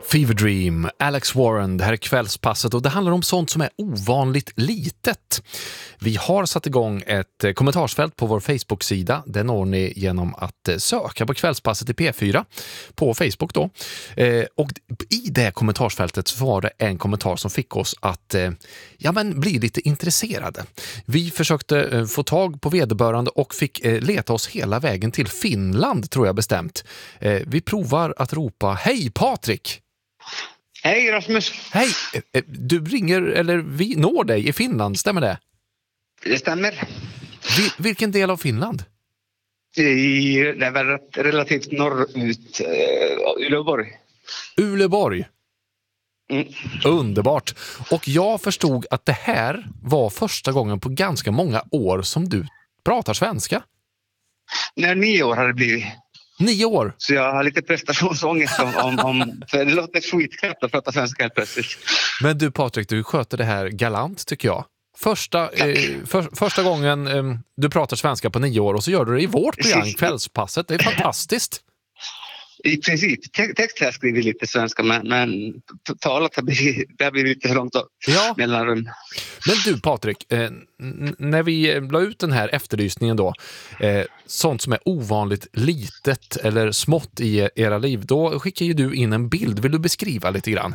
Fever Dream, Alex Warren, det här är kvällspasset och det handlar om sånt som är ovanligt litet. Vi har satt igång ett kommentarsfält på vår Facebook-sida. Det når ni genom att söka på kvällspasset i P4 på Facebook då. Och i det kommentarsfältet så var det en kommentar som fick oss att bli lite intresserade. Vi försökte få tag på vederbörande och fick leta oss hela vägen till Finland, tror jag bestämt. Vi provar att ropa hej Patrik! Hej Rasmus! Hej! Du ringer, eller vi når dig i Finland, stämmer det? Det stämmer. Vilken del av Finland? Det är väl relativt norrut, Uleåborg. Uleåborg? Mm. Underbart. Och jag förstod att det här var första gången på ganska många år som du pratar svenska. När 9 år har det blivit. 9 år? Så jag har lite prestationsångest om för det låter skitkraftigt att prata svenska helt plötsligt. Men du Patrik, du sköter det här galant tycker jag. Första gången du pratar svenska på 9 år och så gör du det i vårt program, Kvällspasset. Det är fantastiskt. I princip. Text har jag skrivit lite svenska men talat har blivit lite långt mellanrum. Men du Patrik, när vi la ut den här efterlysningen då, sånt som är ovanligt litet eller smått i era liv, då skickar ju du in en bild. Vill du beskriva lite grann?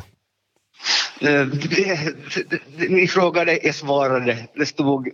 Ni frågade, jag svarade. Det stod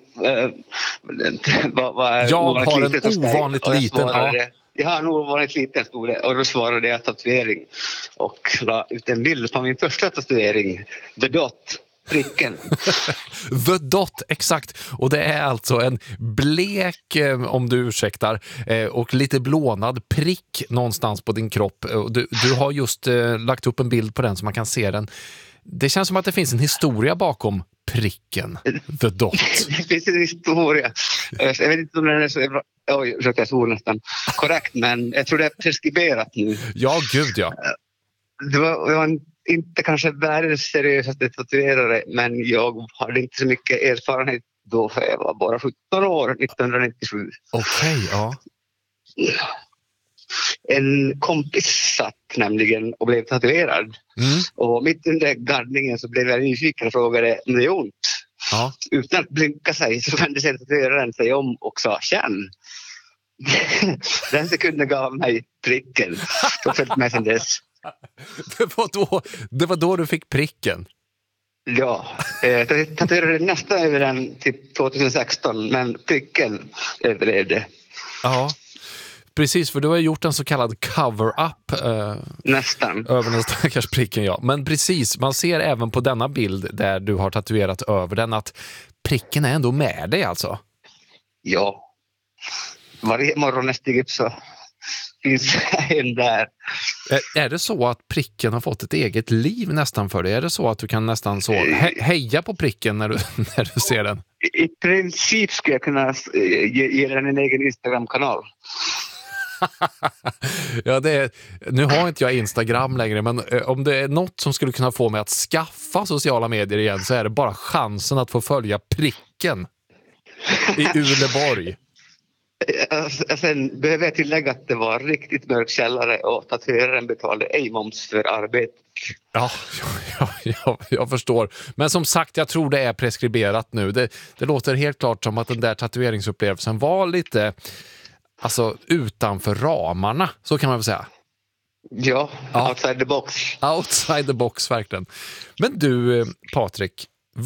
vad jag har en ovanligt liten. Jag har en ovanligt liten, stod det. Och då svarade jag tatuering. Och la ut en bild på min första tatuering. The Dot. Pricken. The Dot, exakt. Och det är alltså en blek, om du ursäktar, och lite blånad prick någonstans på din kropp. Du har just lagt upp en bild på den så man kan se den. Det känns som att det finns en historia bakom pricken. The Dot. Det finns en historia. Jag vet inte om den är så... Oj, jag såg nästan korrekt, men jag tror det är preskriberat nu. Ja, gud ja. Det var inte kanske världens seriösaste tatuerare, men jag hade inte så mycket erfarenhet då, för jag var bara 17 år 1997. Okej, ja. En kompis satt nämligen och blev tatuerad. Och mitt under gardningen så blev jag nyfiken och frågade om det är ont. Ja. Utan att blinka sig så vände sig tatueraren sig om och sa känn. Den sekunden gav mig pricken. Så följde med sen dess. Det var då du fick pricken? Ja, jag tatuerade nästan över den till 2016, men pricken överlevde. Ja, precis, för du har gjort en så kallad cover-up nästan över den stackars pricken, ja. Men precis, man ser även på denna bild där du har tatuerat över den att pricken är ändå med dig alltså. Ja, varje morgon jag stiger upp så finns en där. Är det så att pricken har fått ett eget liv nästan för dig? Är det så att du kan nästan så heja på pricken när du ser den? I princip skulle jag kunna ge den en egen Instagram-kanal. Ja, nu har inte jag Instagram längre, men om det är något som skulle kunna få mig att skaffa sociala medier igen så är det bara chansen att få följa pricken i Uleåborg. Sen behöver jag tillägga att det var riktigt mörk källare och tatueraren betalade ej moms för arbetet. Ja, jag förstår. Men som sagt, jag tror det är preskriberat nu. Det låter helt klart som att den där tatueringsupplevelsen var lite utanför ramarna, så kan man väl säga. Ja, outside the box. Outside the box, verkligen. Men du, Patrik,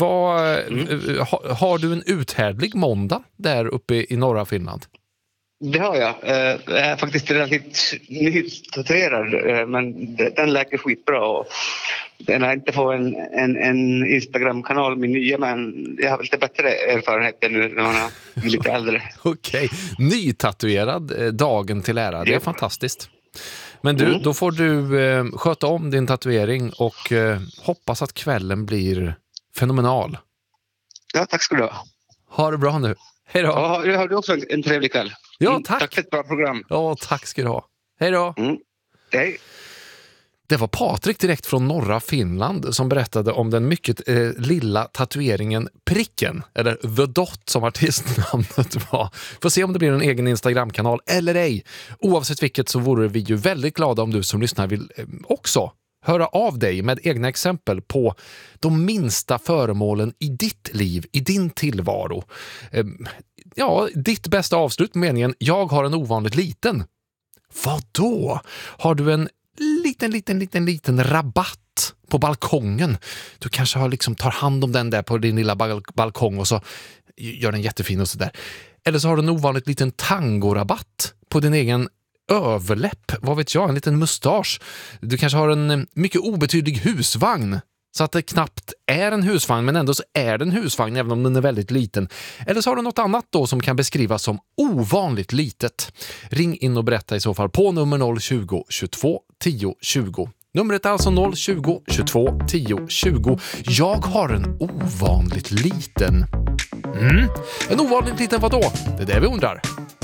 har du en uthärdlig måndag där uppe i norra Finland? Det har jag. Jag är faktiskt relativt nytatuerad, men den läker skitbra. Och den har inte fått en Instagram-kanal med nya, men jag har lite bättre erfarenhet nu när man är lite äldre. Okej, nytatuerad dagen till ära, det är fantastiskt. Men du, då får du sköta om din tatuering och hoppas att kvällen blir fenomenal. Ja, tack ska du ha. Ha det bra nu. Hej då. Ja, har du också en trevlig kväll. Ja, tack. Tack för ett bra program. Ja, tack ska du ha. Hej då. Hej. Det var Patrik direkt från norra Finland som berättade om den mycket lilla tatueringen Pricken, eller The Dot som artistnamnet var. Får se om det blir en egen Instagram-kanal eller ej. Oavsett vilket så vore vi ju väldigt glada om du som lyssnar vill också höra av dig med egna exempel på de minsta föremålen i ditt liv, i din tillvaro. Ja, ditt bästa avslut med meningen jag har en ovanligt liten. Vad då? Har du en liten rabatt på balkongen? Du kanske har tar hand om den där på din lilla balkong och så gör den jättefin och sådär. Eller så har du en ovanligt liten tangorabatt på din egen överläpp, vad vet jag, en liten mustasch. Du kanske har en mycket obetydlig husvagn, så att det knappt är en husvagn, men ändå så är det en husvagn även om den är väldigt liten. Eller så har du något annat då som kan beskrivas som ovanligt litet. Ring in och berätta i så fall på nummer 020 22 10 20. Numret är alltså 020 22 10 20. Jag har en ovanligt liten. En ovanligt liten vad då? Det är det vi undrar.